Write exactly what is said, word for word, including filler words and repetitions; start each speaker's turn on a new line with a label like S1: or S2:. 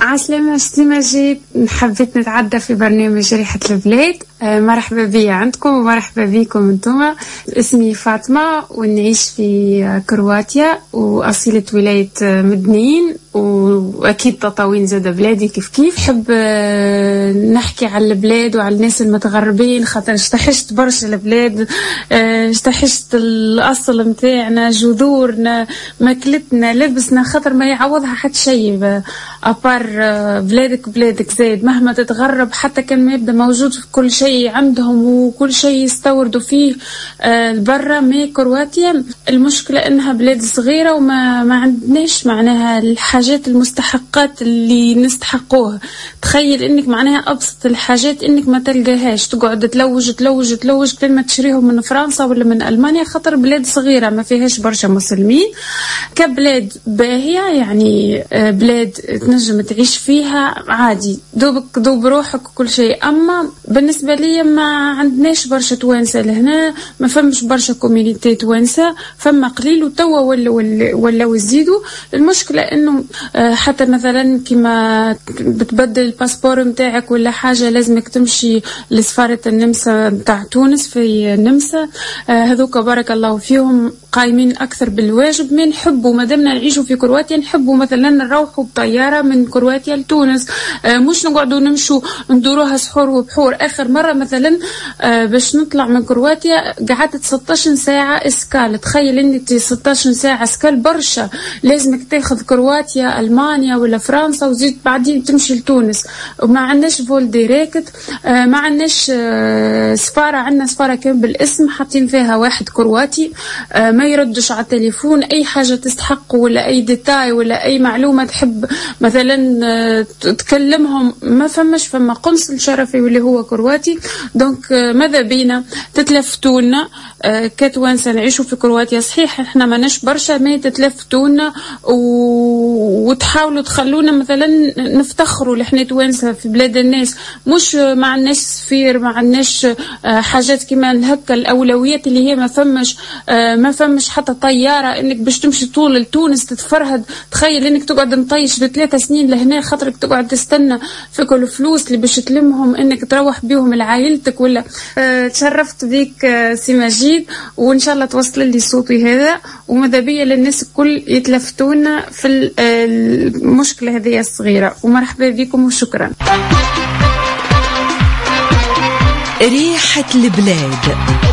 S1: عسلامة سي مجيد، حبيت نتعدى في برنامج ريحة البلاد. مرحبا بي عندكم ومرحبا بيكم انتم. اسمي فاطمة ونعيش في كرواتيا وأصيلة ولاية مدنين، وأكيد تطاوين زادة بلادي كيف كيف. حب نحكي على البلاد وعلى الناس المتغربين، خاطر اشتحشت برشا البلاد، اشتحشت الأصل متاعنا، جذورنا، ماكلتنا، لبسنا، خاطر ما يعوضها حتى شيء أبار بلادك. بلادك زاد مهما تتغرب، حتى كان ما يبدأ موجود في كل شيء عندهم وكل شيء يستوردوا فيه البرة. ما كرواتيا المشكلة إنها بلاد صغيرة وما ما عندناش معناها الحاجات المستحقات اللي نستحقوها. تخيل إنك معناها أبسط الحاجات إنك ما تلقاهاش، تقعد تلوج تلوج تلوج كلمة تشريهم من فرنسا ولا من ألمانيا، خاطر بلاد صغيرة ما فيهاش برشا مسلمين. كبلاد باهية يعني بلاد تنجم تعيش فيها عادي، دوبك دوب روحك كل شيء. أما بالنسبة لي ما عندناش برشا توانسة لهنا، ما فمش برشا كوميونيتي توانسة، فما قليل وتوا ولا ولا ولا ويزيدوا. المشكلة إنه حتى مثلا كما بتبدل الباسبور متاعك ولا حاجة لازمك تمشي لسفارة النمسا متاع تونس في النمسا. هذوك بارك الله فيهم قايمين أكثر بالواجب. من نحبوا مادامنا نعيشوا في كرواتيا نحبوا مثلا نروحوا بطيارة من كرواتيا لتونس، مش نقعدوا نمشوا ندوروها سحور وبحور. آخر مرة مثلا باش نطلع من كرواتيا قعدت ستة عشر ساعة اسكال. تخيل انك ستة عشر ساعة اسكال برشا، لازمك تاخذ كرواتيا ألمانيا ولا فرنسا وزيد بعدين تمشي لتونس. وما عندناش فول ديريكت، ما عندناش سفارة، عندنا سفارة كان بالاسم حاطين فيها واحد كرواتي ما يردش على التليفون. اي حاجة تستحق ولا اي ديتاي ولا اي معلومة تحب مثلا تكلمهم ما فماش. فما قنصل شرفي واللي هو كرواتي. دونك ماذا بينا تتلفتونا كتوانسة نعيشوا في كرواتيا. صحيح احنا ما ناش برشا، ما تتلفتونا وتحاولوا تخلونا مثلا نفتخروا لحنا توانسة في بلاد الناس. مش ما عندناش سفير، ما عندناش حاجات كما هكا الأولويات اللي هي ما فمش ما فمش حتى طيارة انك باش تمشي طول لتونس تتفرهد. تخيل انك تقعد مطيش بثلاثة سنين لهنا خاطرك تقعد تستنى في كل فلوس اللي باش تلمهم انك تروح بيهم لعائلتك. ولا أه تشرفت بيك أه سي مجيد، وان شاء الله توصل لي صوتي هذا. وماذا بيا للناس الكل يتلفتونا في المشكلة هذه الصغيرة. ومرحبا بكم وشكرا.
S2: ريحة البلاد.